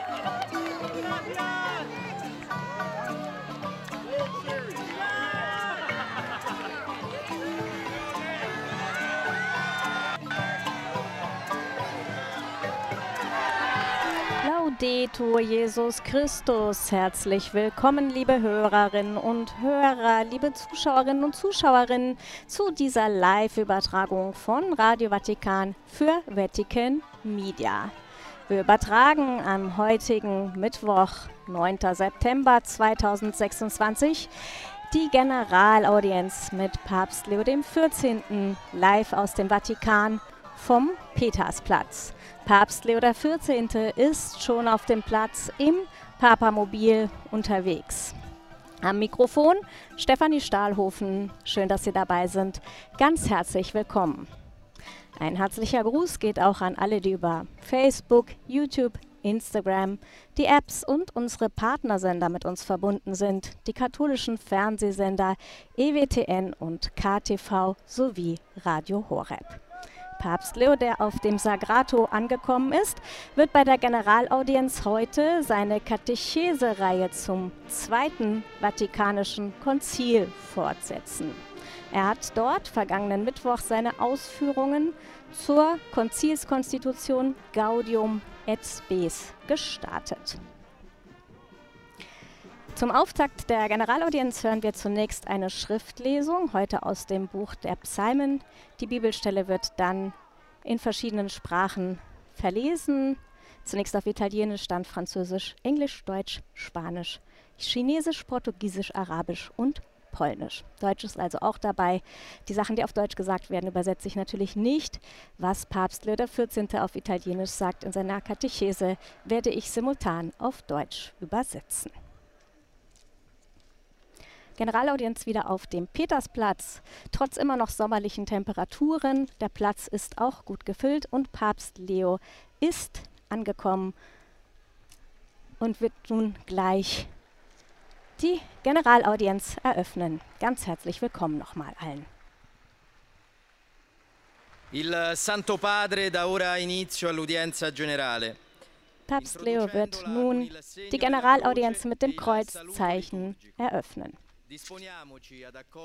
Laudetur Jesus Christus. Herzlich willkommen, liebe Hörerinnen und Hörer, liebe Zuschauerinnen und Zuschauerinnen, zu dieser Live-Übertragung von Radio Vatikan für Vatican Media. Wir übertragen am heutigen Mittwoch, 9. September 2026, die Generalaudienz mit Papst Leo XIV. Live aus dem Vatikan vom Petersplatz. Papst Leo XIV. Ist schon auf dem Platz im Papamobil unterwegs. Am Mikrofon Stefanie Stahlhofen. Schön, dass Sie dabei sind. Ganz herzlich willkommen. Ein herzlicher Gruß geht auch an alle, die über Facebook, YouTube, Instagram, die Apps und unsere Partnersender mit uns verbunden sind, die katholischen Fernsehsender EWTN und KTV sowie Radio Horeb. Papst Leo, der auf dem Sagrato angekommen ist, wird bei der Generalaudienz heute seine Katechese-Reihe zum Zweiten Vatikanischen Konzil fortsetzen. Er hat dort vergangenen Mittwoch seine Ausführungen zur Konzilskonstitution Gaudium et Spes gestartet. Zum Auftakt der Generalaudienz hören wir zunächst eine Schriftlesung, heute aus dem Buch der Psalmen. Die Bibelstelle wird dann in verschiedenen Sprachen verlesen. Zunächst auf Italienisch, dann Französisch, Englisch, Deutsch, Spanisch, Chinesisch, Portugiesisch, Arabisch und Polnisch. Deutsch ist also auch dabei. Die Sachen, die auf Deutsch gesagt werden, übersetze ich natürlich nicht. Was Papst Leo XIV. Auf Italienisch sagt in seiner Katechese, werde ich simultan auf Deutsch übersetzen. Generalaudienz wieder auf dem Petersplatz. Trotz immer noch sommerlichen Temperaturen. Der Platz ist auch gut gefüllt und Papst Leo ist angekommen und wird nun gleich die Generalaudienz eröffnen. Ganz herzlich willkommen nochmal allen. Il Santo Padre dà ora inizio all'udienza generale. Papst Leo wird nun die Generalaudienz mit dem Kreuzzeichen eröffnen.